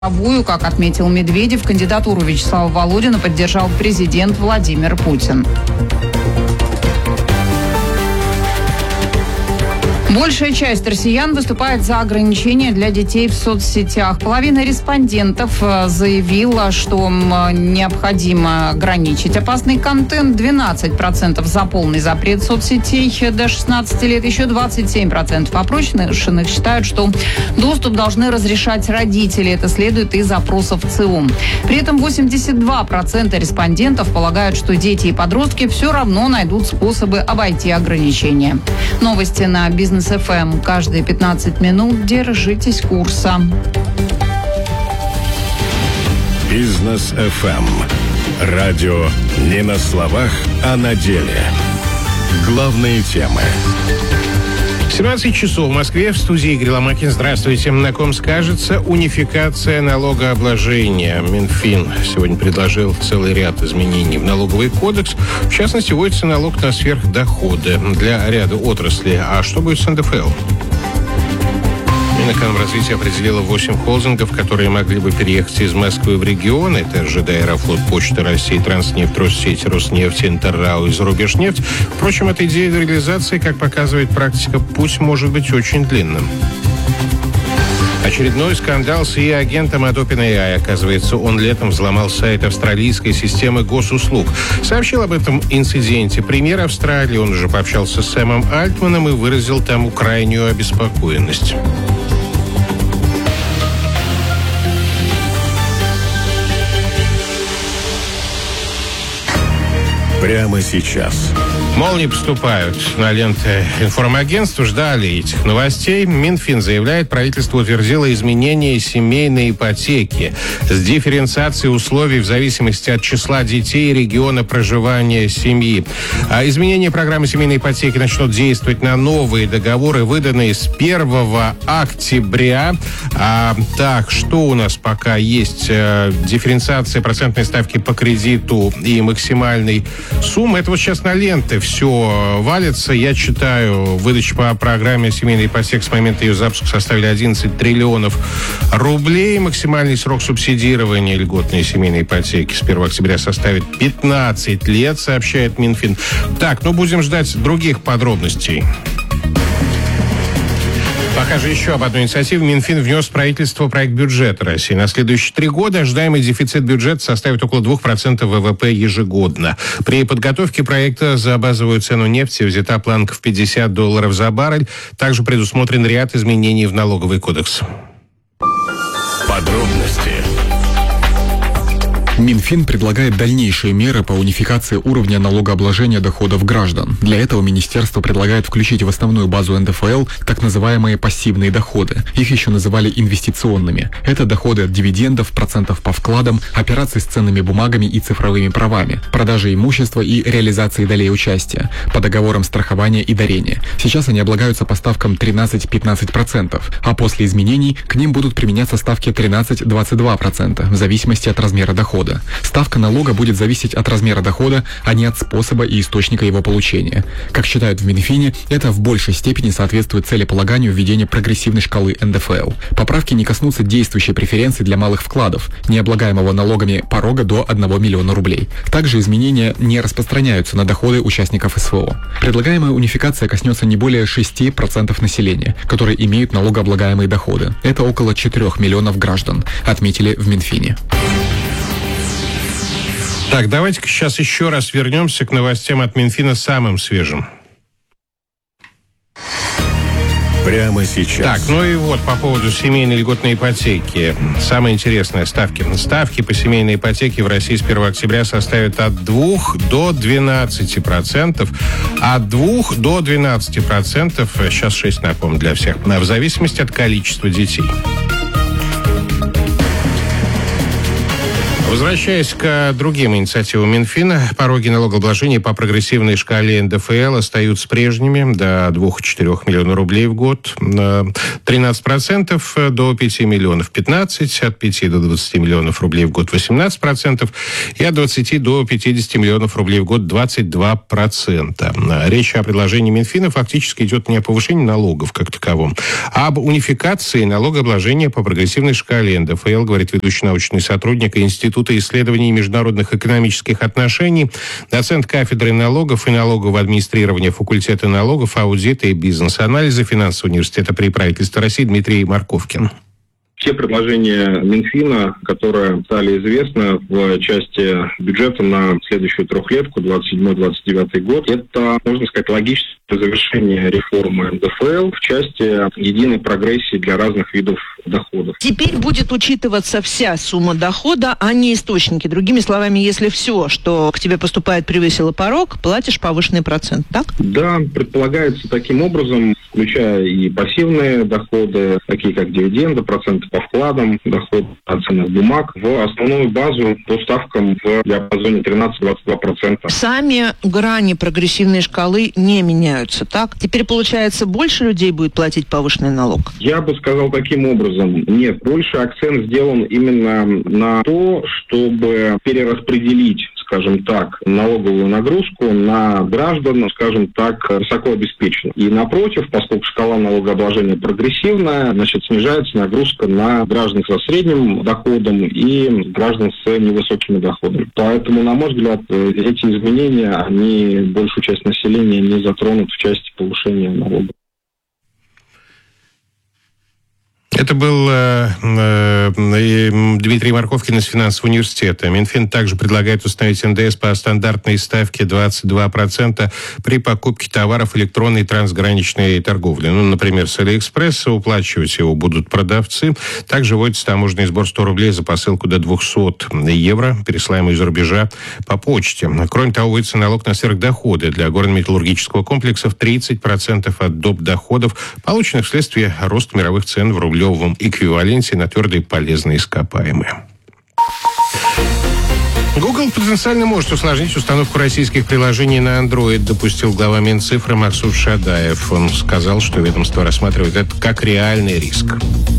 Как отметил Медведев, кандидатуру Вячеслава Володина поддержал президент Владимир Путин. Большая часть россиян выступает за ограничения для детей в соцсетях. Половина респондентов заявила, что необходимо ограничить опасный контент. 12% за полный запрет соцсетей до 16 лет. Еще 27% опрошенных считают, что доступ должны разрешать родители. Это следует из опросов ЦИОМ. При этом 82% респондентов полагают, что дети и подростки все равно найдут способы обойти ограничения. Новости на Бизнес ФМ. Каждые 15 минут держитесь курса. Бизнес ФМ. Радио не на словах, а на деле. Главные темы. 17 часов в Москве. В студии Игорь Ломакин. Здравствуйте. На ком скажется унификация налогообложения. Минфин сегодня предложил целый ряд изменений в налоговый кодекс. В частности, вводится налог на сверхдоходы для ряда отраслей. А что будет с НДФЛ? Минэкономразвитие определило 8 холдингов, которые могли бы переехать из Москвы в регион. Это РЖД, Аэрофлот, Почта России, Транснефть, Россеть, Роснефть, Интеррау и Зарубежнефть. Впрочем, эта идея реализации, как показывает практика, путь может быть очень длинным. Очередной скандал с ИА-агентом от OpenAI. Оказывается, он летом взломал сайт австралийской системы госуслуг. Сообщил об этом инциденте премьер Австралии. Он уже пообщался с Сэмом Альтманом и выразил тому крайнюю обеспокоенность. Прямо сейчас. Молнии поступают на ленты информагентств. Ждали этих новостей. Минфин заявляет, правительство утвердило изменение семейной ипотеки с дифференциацией условий в зависимости от числа детей и региона проживания семьи. А изменение программы семейной ипотеки начнут действовать на новые договоры, выданные с 1 октября. Так, что у нас пока есть? Дифференциация процентной ставки по кредиту и максимальной суммы. Это вот сейчас на ленты все валится. Я читаю, выдача по программе семейной ипотеки с момента ее запуска составили 11 триллионов рублей. Максимальный срок субсидирования льготной семейной ипотеки с 1 октября составит 15 лет, сообщает Минфин. Так, будем ждать других подробностей. Пока же еще об одной инициативе. Минфин внес в правительство проект бюджета России. На следующие 3 года ожидаемый дефицит бюджета составит около 2% ВВП ежегодно. При подготовке проекта за базовую цену нефти взята планка в $50 за баррель. Также предусмотрен ряд изменений в налоговый кодекс. Подробности. Минфин предлагает дальнейшие меры по унификации уровня налогообложения доходов граждан. Для этого министерство предлагает включить в основную базу НДФЛ так называемые пассивные доходы. Их еще называли инвестиционными. Это доходы от дивидендов, процентов по вкладам, операций с ценными бумагами и цифровыми правами, продажи имущества и реализации долей участия, по договорам страхования и дарения. Сейчас они облагаются по ставкам 13-15%, а после изменений к ним будут применяться ставки 13-22% в зависимости от размера дохода. Ставка налога будет зависеть от размера дохода, а не от способа и источника его получения. Как считают в Минфине, это в большей степени соответствует целеполаганию введения прогрессивной шкалы НДФЛ. Поправки не коснутся действующей преференции для малых вкладов, не облагаемого налогами порога до 1 миллиона рублей. Также изменения не распространяются на доходы участников СВО. Предлагаемая унификация коснется не более 6% населения, которые имеют налогооблагаемые доходы. Это около 4 миллионов граждан, отметили в Минфине. Так, давайте-ка сейчас еще раз вернемся к новостям от Минфина самым свежим. Прямо сейчас. Так, и вот по поводу семейной льготной ипотеки. Самое интересное, ставки. Ставки по семейной ипотеке в России с 1 октября составят от 2 до 12%. От 2 до 12%, сейчас 6, напомню, для всех, в зависимости от количества детей. Возвращаясь к другим инициативам Минфина, пороги налогообложения по прогрессивной шкале НДФЛ остаются прежними до 2,4 миллиона рублей в год, 13% до 5 миллионов 15%, от 5 до 20 миллионов рублей в год 18% и от 20 до 50 миллионов рублей в год 22%. Речь о предложении Минфина фактически идет не о повышении налогов как таковом, а об унификации налогообложения по прогрессивной шкале НДФЛ, говорит ведущий научный сотрудник Института исследований международных экономических отношений, доцент кафедры налогов и налогового администрирования факультета налогов, аудита и бизнес-анализа финансового университета при правительстве России Дмитрий Марковкин. Все предложения Минфина, которые стали известны в части бюджета на следующую трехлетку, 27-29 год, это, можно сказать, логическое завершение реформы НДФЛ в части единой прогрессии для разных видов доходов. Теперь будет учитываться вся сумма дохода, а не источники. Другими словами, если все, что к тебе поступает, превысило порог, платишь повышенный процент, так? Да, предполагается таким образом, включая и пассивные доходы, такие как дивиденды, проценты по вкладам, доходы от ценных бумаг, в основную базу по ставкам в диапазоне 13-22%. Сами грани прогрессивной шкалы не меняются, так? Теперь, получается, больше людей будет платить повышенный налог? Я бы сказал таким образом. Нет, больше акцент сделан именно на то, чтобы перераспределить, скажем так, налоговую нагрузку на граждан, скажем так, высокообеспеченных. И напротив, поскольку шкала налогообложения прогрессивная, значит, снижается нагрузка на граждан со средним доходом и граждан с невысокими доходами. Поэтому, на мой взгляд, эти изменения, они большую часть населения не затронут в части повышения налогов. Это был Дмитрий Марковкин из финансового университета. Минфин также предлагает установить НДС по стандартной ставке 22% при покупке товаров электронной трансграничной торговли. Ну, например, с Алиэкспресса уплачивать его будут продавцы. Также вводится таможенный сбор 100 рублей за посылку до 200 евро, пересылаемую из-за рубежа по почте. Кроме того, вводится налог на сверхдоходы для горно-металлургического комплекса в 30% от доп. Доходов, полученных вследствие роста мировых цен в рублевом эквиваленте на твердые полезные ископаемые. Google потенциально может усложнить установку российских приложений на Android, допустил глава Минцифры Максут Шадаев. Он сказал, что ведомство рассматривает это как реальный риск.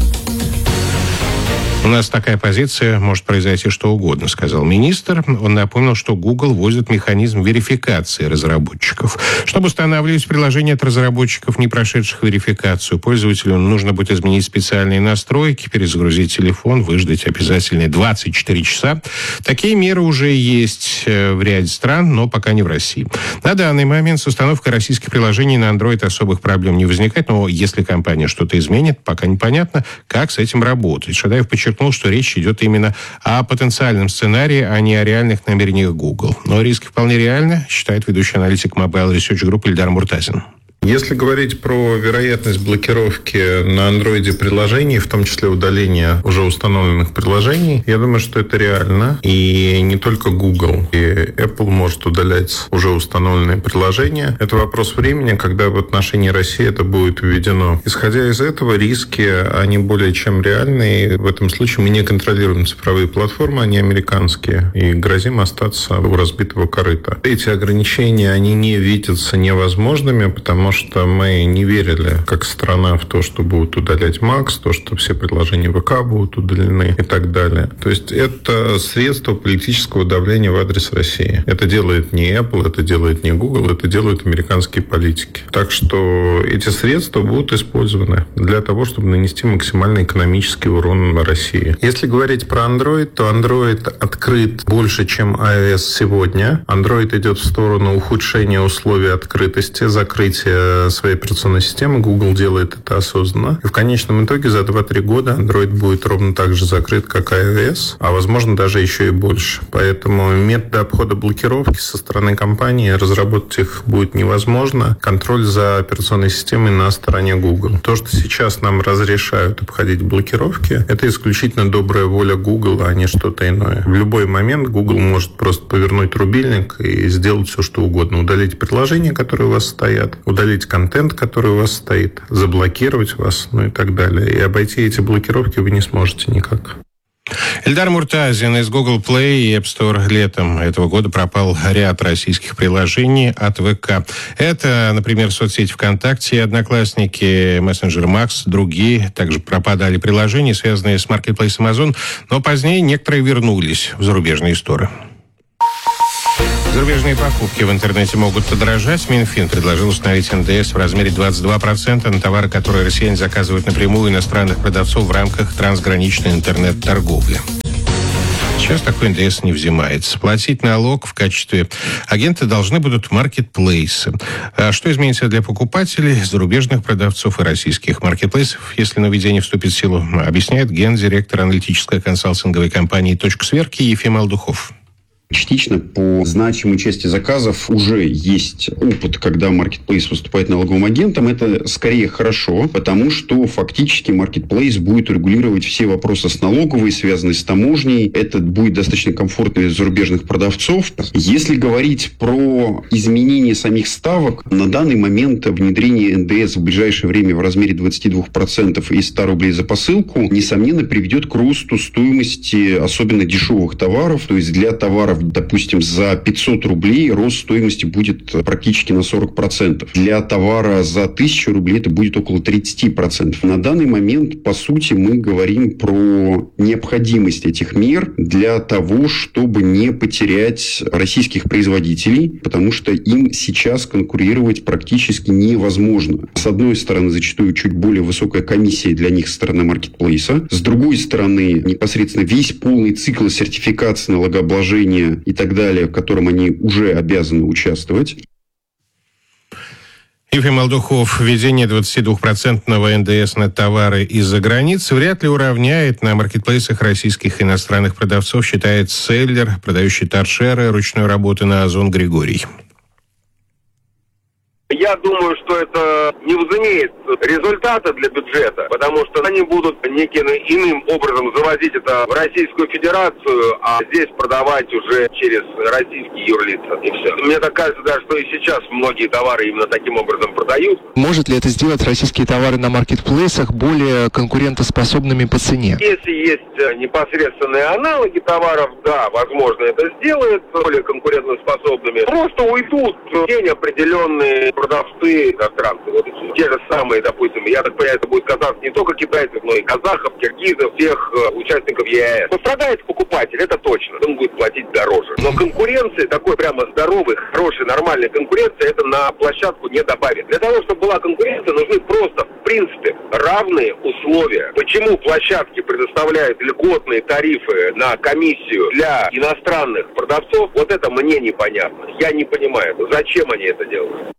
У нас такая позиция, может произойти что угодно, сказал министр. Он напомнил, что Google вводит механизм верификации разработчиков. Чтобы устанавливать приложения от разработчиков, не прошедших верификацию, пользователю нужно будет изменить специальные настройки, перезагрузить телефон, выждать обязательные 24 часа. Такие меры уже есть в ряде стран, но пока не в России. На данный момент с установкой российских приложений на Android особых проблем не возникает, но если компания что-то изменит, пока непонятно, как с этим работать. Шадаев подчеркнул, что речь идет именно о потенциальном сценарии, а не о реальных намерениях Google. Но риски вполне реальны, считает ведущий аналитик Mobile Research Group Ильдар Муртазин. Если говорить про вероятность блокировки на андроиде приложений, в том числе удаления уже установленных приложений, я думаю, что это реально. И не только Google. И Apple может удалять уже установленные приложения. Это вопрос времени, когда в отношении России это будет введено. Исходя из этого, риски, они более чем реальные. В этом случае мы не контролируем цифровые платформы, они американские. И грозим остаться у разбитого корыта. Эти ограничения, они не видятся невозможными, потому что мы не верили, как страна, в то, что будут удалять Макс, то, что все предложения ВК будут удалены и так далее. То есть это средство политического давления в адрес России. Это делает не Apple, это делает не Google, это делают американские политики. Так что эти средства будут использованы для того, чтобы нанести максимальный экономический урон на России. Если говорить про Android, то Android открыт больше, чем iOS сегодня. Android идет в сторону ухудшения условий открытости, закрытия своей операционной системы. Google делает это осознанно. И в конечном итоге за 2-3 года Android будет ровно так же закрыт, как iOS, а возможно даже еще и больше. Поэтому методы обхода блокировки со стороны компании разработать их будет невозможно. Контроль за операционной системой на стороне Google. То, что сейчас нам разрешают обходить блокировки, это исключительно добрая воля Google, а не что-то иное. В любой момент Google может просто повернуть рубильник и сделать все, что угодно. Удалить приложения, которые у вас стоят, удалить контент, который у вас стоит, заблокировать вас, ну и так далее. И обойти эти блокировки вы не сможете никак. Эльдар Муртазин из Google Play и App Store. Летом этого года пропал ряд российских приложений от ВК. Это, например, соцсети ВКонтакте, Одноклассники, мессенджер Макс, другие. Также пропадали приложения, связанные с Marketplace Amazon, но позднее некоторые вернулись в зарубежные сторы. Зарубежные покупки в интернете могут подорожать. Минфин предложил установить НДС в размере 22% на товары, которые россияне заказывают напрямую иностранных продавцов в рамках трансграничной интернет-торговли. Сейчас такой НДС не взимается. Платить налог в качестве агента должны будут маркетплейсы. А что изменится для покупателей, зарубежных продавцов и российских маркетплейсов, если нововведение вступит в силу, объясняет гендиректор аналитической консалтинговой компании «Точка сверки» Ефим Алдухов. Частично по значимой части заказов уже есть опыт, когда маркетплейс выступает налоговым агентом. Это скорее хорошо, потому что фактически маркетплейс будет регулировать все вопросы с налоговой, связанные с таможней. Это будет достаточно комфортно для зарубежных продавцов. Если говорить про изменение самих ставок, на данный момент внедрение НДС в ближайшее время в размере 22% и 100 рублей за посылку, несомненно, приведет к росту стоимости особенно дешевых товаров. То есть для товаров, допустим, за 500 рублей рост стоимости будет практически на 40%. Для товара за 1000 рублей это будет около 30%. На данный момент, по сути, мы говорим про необходимость этих мер для того, чтобы не потерять российских производителей, потому что им сейчас конкурировать практически невозможно. С одной стороны, зачастую чуть более высокая комиссия для них со стороны маркетплейса. С другой стороны, непосредственно весь полный цикл сертификации, налогообложения и так далее, в котором они уже обязаны участвовать. Ефим Алдухов, введение 22% НДС на товары из-за границы вряд ли уравняет на маркетплейсах российских и иностранных продавцов, считает селлер, продающий торшеры ручной работы на Озон Григорий. Я думаю, что это не возымеет результата для бюджета, потому что они будут неким иным образом завозить это в Российскую Федерацию, а здесь продавать уже через российские юрлица. И все. Мне так кажется, даже, что и сейчас многие товары именно таким образом продают. Может ли это сделать российские товары на маркетплейсах более конкурентоспособными по цене? Если есть непосредственные аналоги товаров, да, возможно, это сделает более конкурентоспособными. Просто уйдут в день определенные продавцы иностранцы. Вот те же самые, допустим, я так понимаю, это будет касаться не только китайцев, но и казахов, киргизов, всех участников ЕАЭС. Пострадает покупатель, это точно. Он будет платить дороже. Но конкуренции, такой прямо здоровой, хорошей, нормальной конкуренции, это на площадку не добавит. Для того, чтобы была конкуренция, нужны просто, в принципе, равные условия. Почему площадки предоставляют льготные тарифы на комиссию для иностранных продавцов, вот это мне непонятно. Я не понимаю, зачем они это делают.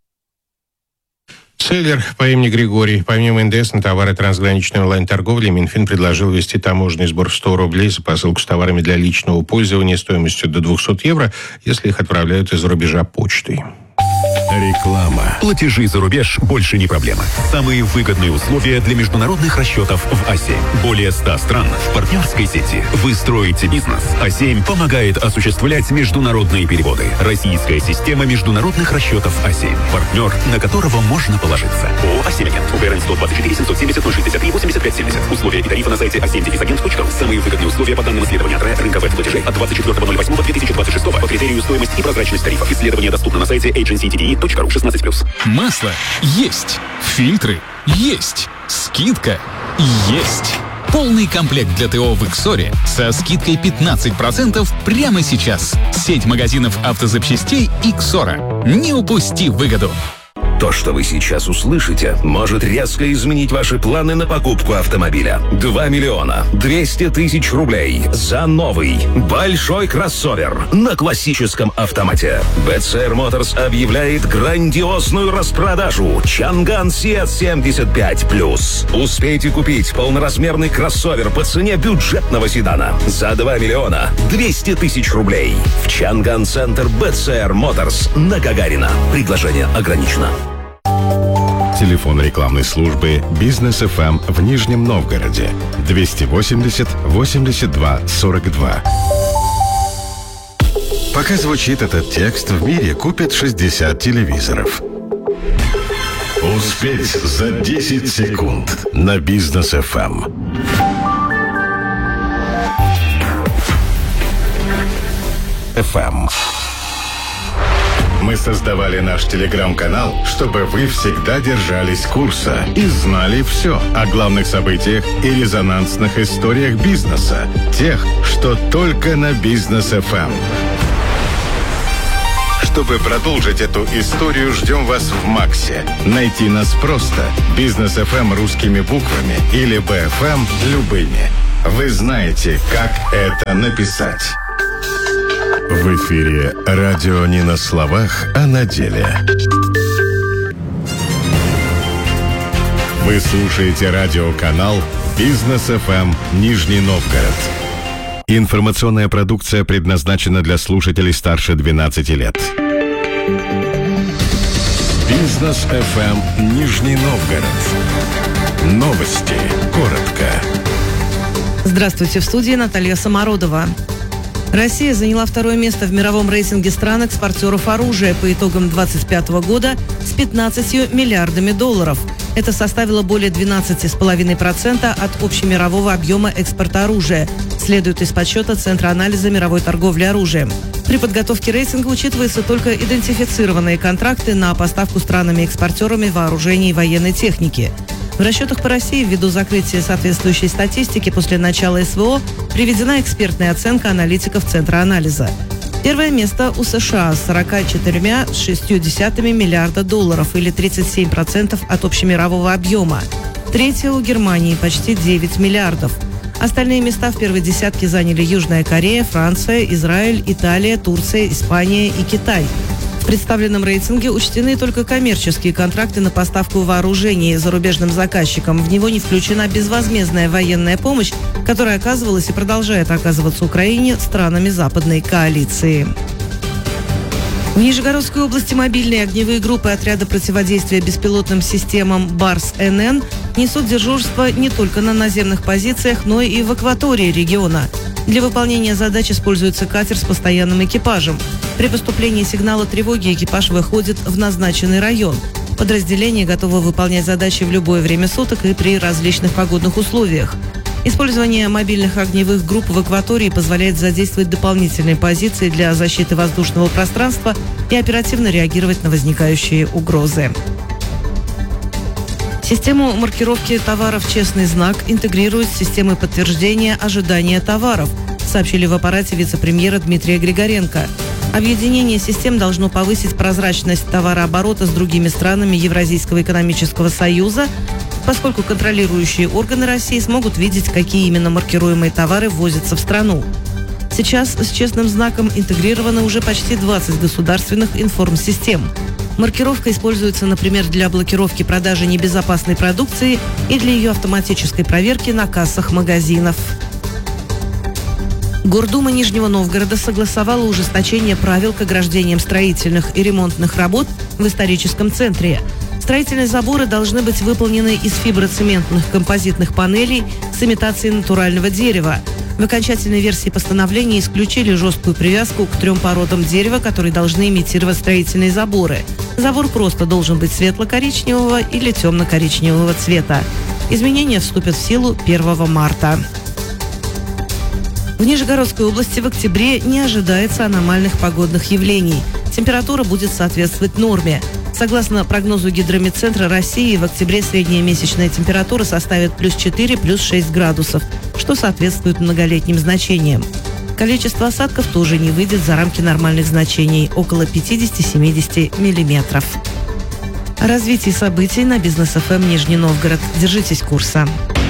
Селлер по имени Григорий. Помимо НДС на товары трансграничной онлайн-торговли, Минфин предложил ввести таможенный сбор в 100 рублей за посылку с товарами для личного пользования стоимостью до 200 евро, если их отправляют из-за рубежа почтой. Реклама. Платежи за рубеж больше не проблема. Самые выгодные условия для международных расчетов в А7. Более 100 стран в партнерской сети. Вы строите бизнес. А7 помогает осуществлять международные переводы. Российская система международных расчетов А7. Партнер, на которого можно положиться. ООО «А7 Агент». УГРН 124 770 063 85 70. Условия и тарифы на сайте a7-agent.ru. Самые выгодные условия по данным исследования рынка веб-платежей от 24.08.2026 по критерию стоимость и прозрачность тарифов. Исследование доступно на сайте agency.de.ru. 16+. Масло есть. Фильтры есть. Скидка есть. Полный комплект для ТО в Иксоре со скидкой 15% прямо сейчас. Сеть магазинов автозапчастей Иксора. Не упусти выгоду. То, что вы сейчас услышите, может резко изменить ваши планы на покупку автомобиля. 2 миллиона 200 тысяч рублей за новый большой кроссовер на классическом автомате. BCR Motors объявляет грандиозную распродажу Чанган Сиат 75+. Успейте купить полноразмерный кроссовер по цене бюджетного седана за 2 миллиона 200 тысяч рублей в Чанган-центр BCR Motors на Гагарина. Предложение ограничено. Телефон рекламной службы «Бизнес ФМ» в Нижнем Новгороде 280 82 42. Пока звучит этот текст, в мире купят 60 телевизоров. Успеть за 10 секунд на «Бизнес ФМ». FM. Мы создавали наш телеграм-канал, чтобы вы всегда держались курса и знали все о главных событиях и резонансных историях бизнеса. Тех, что только на Бизнес FM. Чтобы продолжить эту историю, ждем вас в Максе. Найти нас просто. Бизнес FM русскими буквами или BFM любыми. Вы знаете, как это написать. В эфире радио не на словах, а на деле. Вы слушаете радиоканал Бизнес FM Нижний Новгород. Информационная продукция предназначена для слушателей старше 12 лет. Бизнес FM Нижний Новгород. Новости. Коротко. Здравствуйте, в студии Наталья Самородова. Россия заняла второе место в мировом рейтинге стран-экспортеров оружия по итогам 2025 года с 15 миллиардами долларов. Это составило более 12,5% от общемирового объема экспорта оружия, следует из подсчета Центра анализа мировой торговли оружием. При подготовке рейтинга учитываются только идентифицированные контракты на поставку странами-экспортерами вооружений и военной техники. В расчетах по России ввиду закрытия соответствующей статистики после начала СВО приведена экспертная оценка аналитиков Центра анализа. Первое место у США с 44,6 миллиарда долларов или 37% от общемирового объема. Третье у Германии почти 9 миллиардов. Остальные места в первой десятке заняли Южная Корея, Франция, Израиль, Италия, Турция, Испания и Китай. В представленном рейтинге учтены только коммерческие контракты на поставку вооружений зарубежным заказчикам. В него не включена безвозмездная военная помощь, которая оказывалась и продолжает оказываться Украине странами западной коалиции. В Нижегородской области мобильные огневые группы отряда противодействия беспилотным системам БАРС-НН несут дежурство не только на наземных позициях, но и в акватории региона. Для выполнения задач используется катер с постоянным экипажем. При поступлении сигнала тревоги экипаж выходит в назначенный район. Подразделение готово выполнять задачи в любое время суток и при различных погодных условиях. Использование мобильных огневых групп в акватории позволяет задействовать дополнительные позиции для защиты воздушного пространства и оперативно реагировать на возникающие угрозы. Систему маркировки товаров «Честный знак» интегрирует с системой подтверждения ожидания товаров, сообщили в аппарате вице-премьера Дмитрия Григоренко. Объединение систем должно повысить прозрачность товарооборота с другими странами Евразийского экономического союза, поскольку контролирующие органы России смогут видеть, какие именно маркируемые товары ввозятся в страну. Сейчас с «Честным знаком» интегрировано уже почти 20 государственных информсистем. Маркировка используется, например, для блокировки продажи небезопасной продукции и для ее автоматической проверки на кассах магазинов. Гордума Нижнего Новгорода согласовала ужесточение правил к ограждениям строительных и ремонтных работ в историческом центре. Строительные заборы должны быть выполнены из фиброцементных композитных панелей с имитацией натурального дерева. В окончательной версии постановления исключили жесткую привязку к 3 породам дерева, которые должны имитировать строительные заборы. Забор просто должен быть светло-коричневого или темно-коричневого цвета. Изменения вступят в силу 1 марта. В Нижегородской области в октябре не ожидается аномальных погодных явлений. Температура будет соответствовать норме. Согласно прогнозу Гидромедцентра России, в октябре средняя месячная температура составит +4, +6 градусов, что соответствует многолетним значениям. Количество осадков тоже не выйдет за рамки нормальных значений – около 50-70 миллиметров. О развитии событий на Бизнес FM Нижний Новгород. Держитесь курса.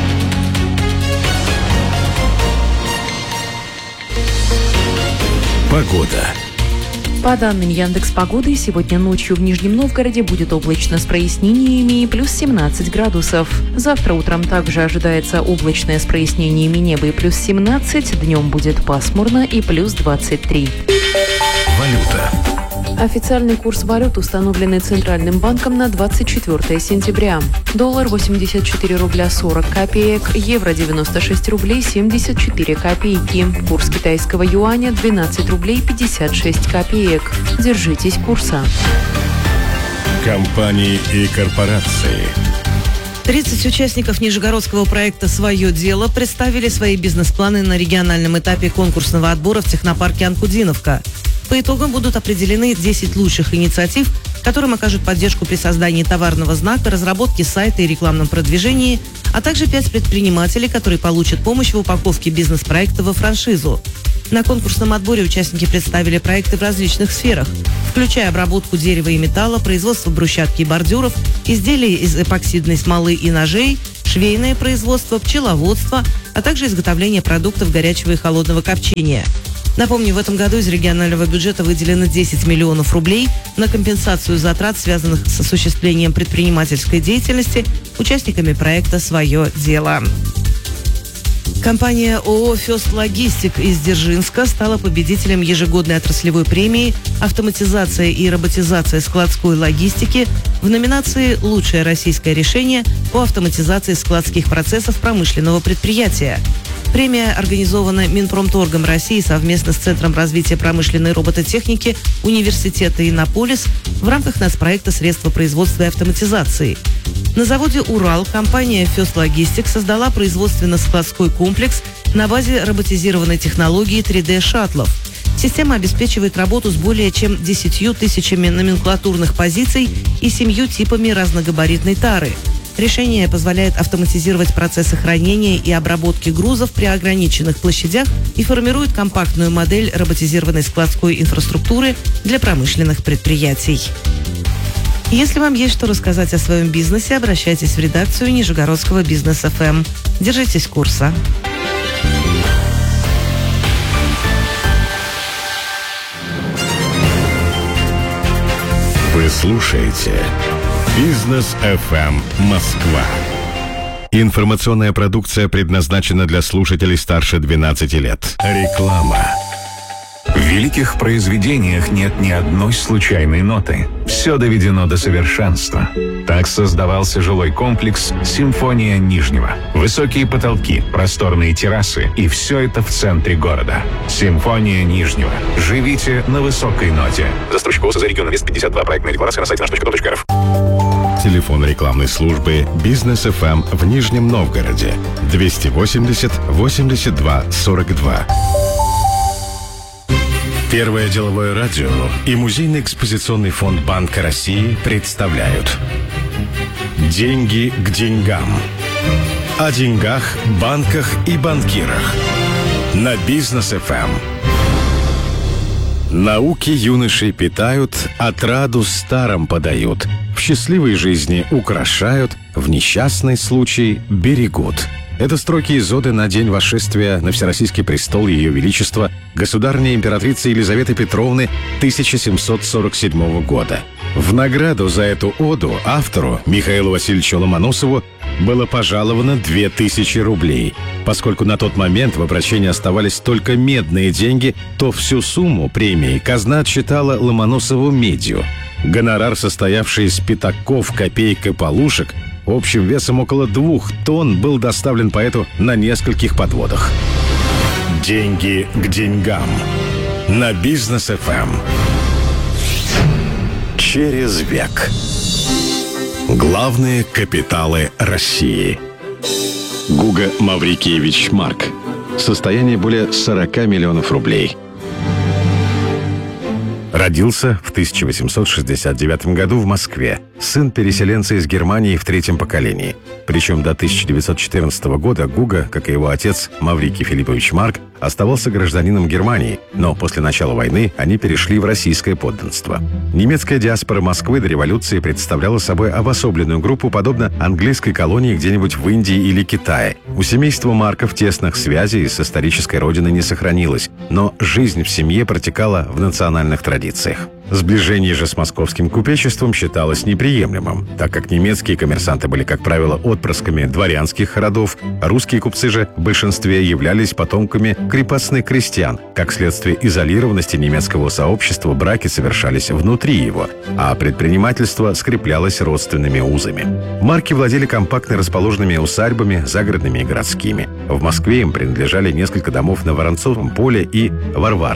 Погода. По данным Яндекс.Погоды, сегодня ночью в Нижнем Новгороде будет облачно с прояснениями и +17 градусов. Завтра утром также ожидается облачное с прояснениями неба и +17, днем будет пасмурно и +23. Валюта. Официальный курс валют, установленный Центральным банком на 24 сентября. Доллар 84 рубля 40 копеек, евро 96 рублей 74 копейки. Курс китайского юаня 12 рублей 56 копеек. Держитесь курса. Компании и корпорации. 30 участников нижегородского проекта «Свое дело» представили свои бизнес-планы на региональном этапе конкурсного отбора в технопарке «Анкудиновка». По итогам будут определены 10 лучших инициатив, которым окажут поддержку при создании товарного знака, разработке сайта и рекламном продвижении, а также 5 предпринимателей, которые получат помощь в упаковке бизнес-проекта во франшизу. На конкурсном отборе участники представили проекты в различных сферах, включая обработку дерева и металла, производство брусчатки и бордюров, изделия из эпоксидной смолы и ножей, швейное производство, пчеловодство, а также изготовление продуктов горячего и холодного копчения. Напомню, в этом году из регионального бюджета выделено 10 миллионов рублей на компенсацию затрат, связанных с осуществлением предпринимательской деятельности участниками проекта «Свое дело». Компания ООО «Фёст Логистик» из Дзержинска стала победителем ежегодной отраслевой премии «Автоматизация и роботизация складской логистики» в номинации «Лучшее российское решение по автоматизации складских процессов промышленного предприятия». Премия организована Минпромторгом России совместно с Центром развития промышленной робототехники Университета Иннополис в рамках нацпроекта «Средства производства и автоматизации». На заводе «Урал» компания «Фёст Логистик» создала производственно-складской комплекс на базе роботизированной технологии 3D-шаттлов. Система обеспечивает работу с более чем 10 тысячами номенклатурных позиций и 7 типами разногабаритной тары. Решение позволяет автоматизировать процессы хранения и обработки грузов при ограниченных площадях и формирует компактную модель роботизированной складской инфраструктуры для промышленных предприятий. Если вам есть что рассказать о своем бизнесе, обращайтесь в редакцию Нижегородского Бизнес ФМ. Держитесь курса. Вы слушаете Бизнес FM Москва. Информационная продукция предназначена для слушателей старше 12 лет. Реклама. В великих произведениях нет ни одной случайной ноты. Все доведено до совершенства. Так создавался жилой комплекс «Симфония Нижнего». Высокие потолки, просторные террасы и все это в центре города. «Симфония Нижнего». Живите на высокой ноте. Застройщик ОСЗ «Регион Инвест 52». Проектная декларация на сайте наш.com.рф. Телефон рекламной службы «Бизнес ФМ» в Нижнем Новгороде 280 82 42. Первое деловое радио и музейный экспозиционный фонд Банка России представляют «Деньги к деньгам». О деньгах, банках и банкирах. На Бизнес ФМ. Науки юношей питают, отраду старым подают. В счастливой жизни украшают, в несчастный случай берегут. Это строки из оды на день восшествия на Всероссийский престол Ее Величества государыни императрицы Елизаветы Петровны 1747 года. В награду за эту оду автору Михаилу Васильевичу Ломоносову было пожаловано 2000 рублей. Поскольку на тот момент в обращении оставались только медные деньги, то всю сумму премии казна отсчитала Ломоносову медью. Гонорар, состоявший из пятаков, копеек и полушек, общим весом около 2 тонн, был доставлен поэту на нескольких подводах. Деньги к деньгам. На Бизнес ФМ. Через век. Главные капиталы России. Гуга Маврикиевич Марк. Состояние более 40 миллионов рублей. Родился в 1869 году в Москве. Сын переселенца из Германии в 3-м поколении. Причем до 1914 года Гуга, как и его отец Маврикий Филиппович Марк, оставался гражданином Германии, но после начала войны они перешли в российское подданство. Немецкая диаспора Москвы до революции представляла собой обособленную группу, подобно английской колонии где-нибудь в Индии или Китае. У семейства Марков тесных связей с исторической родиной не сохранилось, но жизнь в семье протекала в национальных традициях. Сближение же с московским купечеством считалось неприемлемым, так как немецкие коммерсанты были, как правило, отпрысками дворянских родов, а русские купцы же в большинстве являлись потомками крепостных крестьян. Как следствие изолированности немецкого сообщества, браки совершались внутри его, а предпринимательство скреплялось родственными узами. Марки владели компактно расположенными усадьбами, загородными и городскими. В Москве им принадлежали несколько домов на Воронцовом поле и Варварке.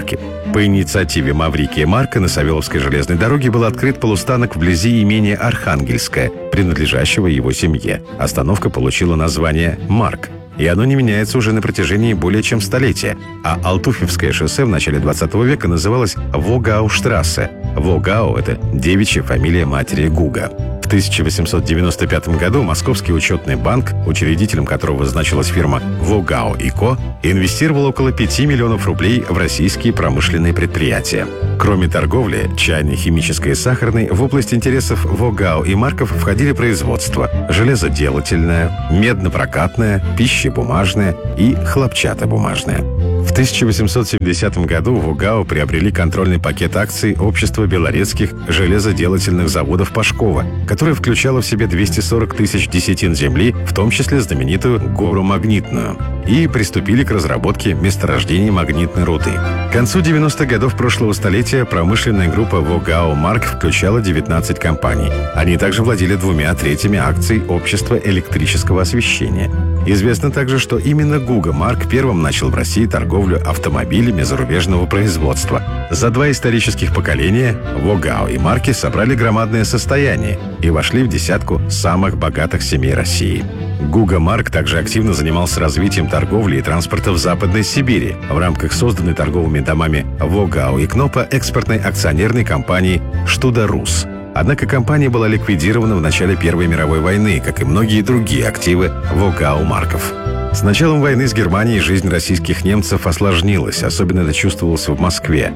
По инициативе Маврикия Марка на Савеловской железной дороге был открыт полустанок вблизи имения Архангельское, принадлежащего его семье. Остановка получила название «Марк», и оно не меняется уже на протяжении более чем столетия. А Алтуфьевское шоссе в начале 20 века называлось Вогауштрассе. Вогау – это девичья фамилия матери Гуга. В 1895 году Московский учетный банк, учредителем которого значилась фирма «Вогау и Ко», инвестировал около 5 миллионов рублей в российские промышленные предприятия. Кроме торговли, чайной, химической и сахарной, в область интересов Вогау и Марков входили производство железоделательное, медно-прокатное, пищебумажное и хлопчатобумажное. В 1870 году Вогау приобрели контрольный пакет акций Общества белорецких железоделательных заводов Пашкова, которое включало в себе 240 тысяч десятин земли, в том числе знаменитую гору Магнитную, и приступили к разработке месторождений магнитной руды. К концу 90-х годов прошлого столетия промышленная группа Вогау Марк включала 19 компаний. Они также владели 2/3 акций Общества электрического освещения. Известно также, что именно Гуга Марк первым начал в России торговлю автомобилями зарубежного производства. За 2 исторических поколения Вогау и Марки собрали громадное состояние и вошли в десятку самых богатых семей России. Гуга Марк также активно занимался развитием торговли и транспорта в Западной Сибири в рамках созданной торговыми домами Вогау и Кнопа экспортной акционерной компании «Штуда-Рус». Однако компания была ликвидирована в начале Первой мировой войны, как и многие другие активы Вогау Марков. С началом войны с Германией жизнь российских немцев осложнилась, особенно это чувствовалось в Москве.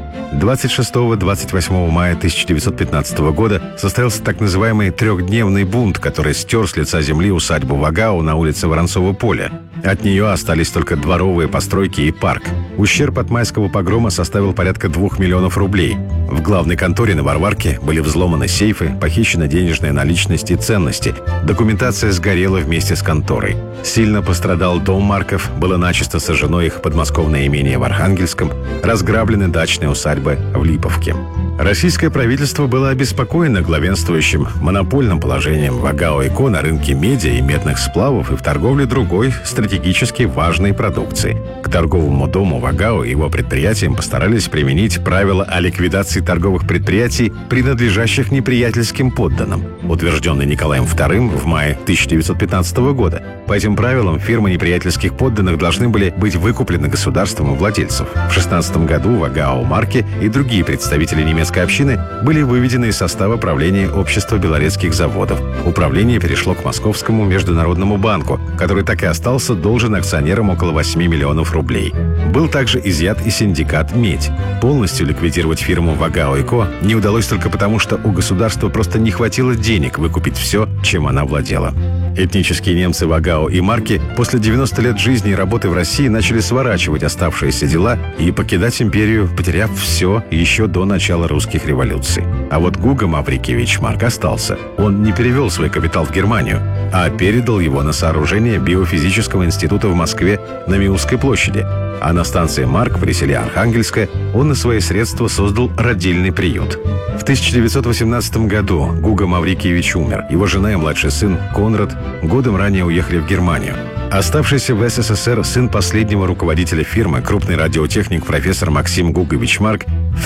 26-28 мая 1915 года состоялся так называемый трехдневный бунт, который стер с лица земли усадьбу Вогау на улице Воронцова поля. От нее остались только дворовые постройки и парк. Ущерб от майского погрома составил порядка 2 миллионов рублей. В главной конторе на Варварке были взломаны сейфы, похищена денежная наличность и ценности. Документация сгорела вместе с конторой. Сильно пострадал дом Марков, было начисто сожжено их подмосковное имение в Архангельском, разграблены дачные усадьбы в Липовке. Российское правительство было обеспокоено главенствующим монопольным положением Вогау и Ко на рынке меди и медных сплавов и в торговле другой стратегически важной продукции. К торговому дому Вогау и его предприятиям постарались применить правила о ликвидации торговых предприятий, принадлежащих неприятельским подданным, утвержденный Николаем II в мае 1915 года. По этим правилам фирмы неприятельских подданных должны были быть выкуплены государством и владельцев. В 16 году Вогау Марки и другие представители немецкой общины были выведены из состава правления Общества белорецких заводов. Управление перешло к Московскому международному банку, который так и остался должен акционерам около 8 миллионов рублей. Был также изъят и синдикат «Медь». Полностью ликвидировать фирму Вогау и Ко не удалось только потому, что у государства просто не хватило денег выкупить все, чем она владела. Этнические немцы Вогау и Марки после 90 лет жизни и работы в России начали сворачивать оставшиеся дела и покидать империю, потеряв все еще до начала русских революций. А вот Гуга Маврикиевич Марк остался. Он не перевел свой капитал в Германию, а передал его на сооружение биофизического института в Москве на Миусской площади. А на станции Марк при селе Архангельское он на свои средства создал родильный приют. В 1918 году Гуга Маврикиевич умер. Его жена и младший сын Конрад годом ранее уехали в Германию. Оставшийся в СССР сын последнего руководителя фирмы, крупный радиотехник профессор Максим Гугович Марк, в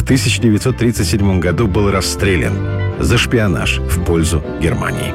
1937 году был расстрелян за шпионаж в пользу Германии.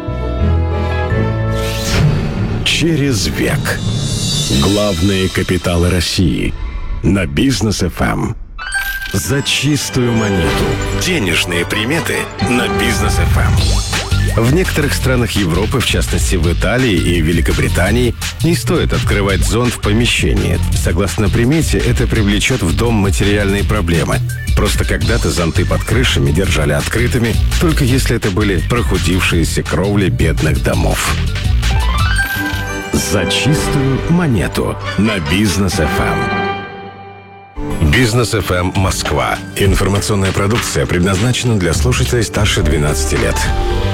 Через век. Главные капиталы России. На Бизнес ФМ. За чистую монету. Денежные приметы на Бизнес ФМ. В некоторых странах Европы, в частности в Италии и Великобритании, не стоит открывать зонт в помещении. Согласно примете, это привлечет в дом материальные проблемы. Просто когда-то зонты под крышами держали открытыми, только если это были прохудившиеся кровли бедных домов. За чистую монету на Бизнес ФМ. Бизнес ФМ Москва. Информационная продукция предназначена для слушателей старше 12 лет.